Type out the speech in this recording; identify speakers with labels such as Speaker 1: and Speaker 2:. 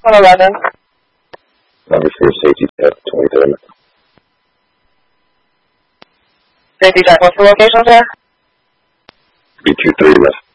Speaker 1: 111.
Speaker 2: Number 4, safety check, 27.
Speaker 1: Safety check, what's the location, sir?
Speaker 2: 323 West